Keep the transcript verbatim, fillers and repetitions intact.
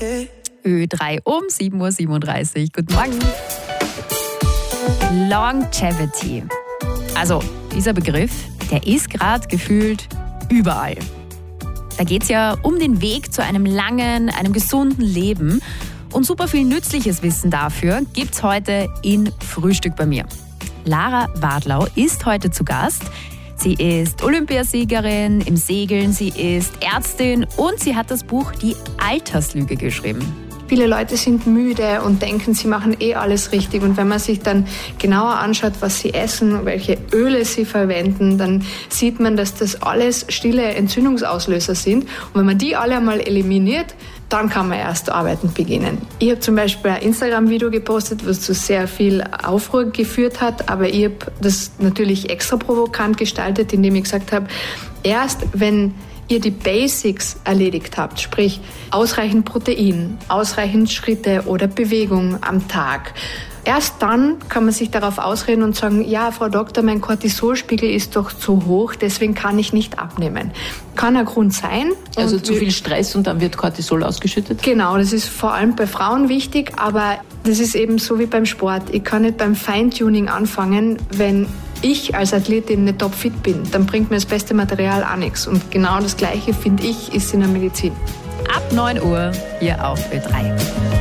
Ö drei um sieben Uhr siebenunddreißig. Guten Morgen. Longevity. Also, dieser Begriff, der ist gerade gefühlt überall. Da geht es ja um den Weg zu einem langen, einem gesunden Leben. Und super viel nützliches Wissen dafür gibt's heute in Frühstück bei mir. Lara Wadlau ist heute zu Gast. Sie ist Olympiasiegerin im Segeln, sie ist Ärztin und sie hat das Buch Die Alterslüge geschrieben. Viele Leute sind müde und denken, sie machen eh alles richtig. Und wenn man sich dann genauer anschaut, was sie essen, welche Öle sie verwenden, dann sieht man, dass das alles stille Entzündungsauslöser sind. Und wenn man die alle einmal eliminiert, dann kann man erst arbeiten beginnen. Ich habe zum Beispiel ein Instagram-Video gepostet, was zu sehr viel Aufruhr geführt hat, aber ich habe das natürlich extra provokant gestaltet, indem ich gesagt habe, erst wenn ihr die Basics erledigt habt, sprich ausreichend Protein, ausreichend Schritte oder Bewegung am Tag, erst dann kann man sich darauf ausreden und sagen, ja, Frau Doktor, mein Cortisolspiegel ist doch zu hoch, deswegen kann ich nicht abnehmen. Kann ein Grund sein. Also zu viel Stress und dann wird Cortisol ausgeschüttet? Genau, das ist vor allem bei Frauen wichtig, aber das ist eben so wie beim Sport. Ich kann nicht beim Feintuning anfangen, wenn ich als Athletin nicht topfit bin, dann bringt mir das beste Material auch nichts. Und genau das Gleiche, finde ich, ist in der Medizin. Ab neun Uhr hier auf Ö drei.